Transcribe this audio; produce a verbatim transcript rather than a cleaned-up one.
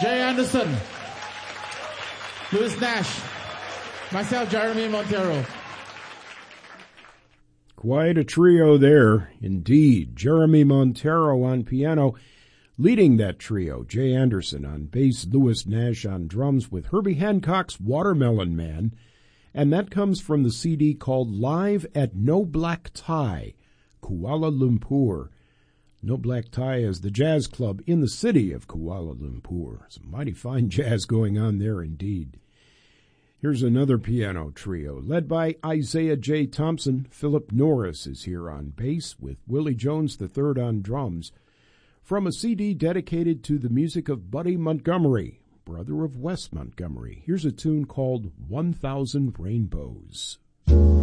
Jay Anderson, Louis Nash, myself, Jeremy Montero. Quite a trio there, indeed. Jeremy Montero on piano, leading that trio. Jay Anderson on bass, Louis Nash on drums, with Herbie Hancock's Watermelon Man. And that comes from the C D called Live at No Black Tie, Kuala Lumpur. No Black Tie is the jazz club in the city of Kuala Lumpur. Some mighty fine jazz going on there indeed. Here's another piano trio led by Isaiah J. Thompson. Philip Norris is here on bass with Willie Jones the third on drums, from a C D dedicated to the music of Buddy Montgomery, brother of Wes Montgomery. Here's a tune called one thousand Rainbows.